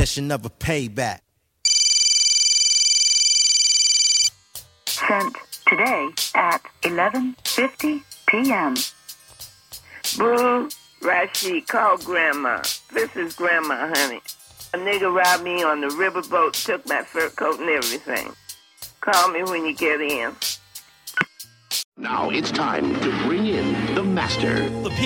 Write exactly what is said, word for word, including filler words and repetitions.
definition of a payback. Sent today at eleven fifty p.m. Boo, Rashid, call Grandma. This is Grandma, honey. A nigga robbed me on the riverboat, took my fur coat and everything. Call me when you get in. Now it's time to bring in the master. The